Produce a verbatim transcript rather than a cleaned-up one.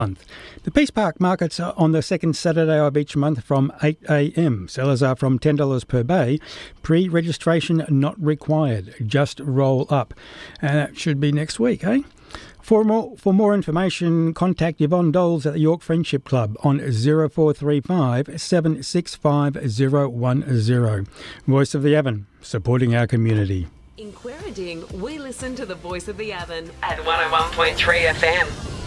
month. The Peace Park markets are on the second Saturday of each month from eight a m. Sellers are from ten dollars per bay. Pre-registration not required. Just roll up. And that should be next week, eh? For more for more information, contact Yvonne Doles at the York Friendship Club on zero four three five, seven six five, zero one zero. Voice of the Avon, supporting our community. In Quairading, we listen to the Voice of the Avon at one oh one point three F M.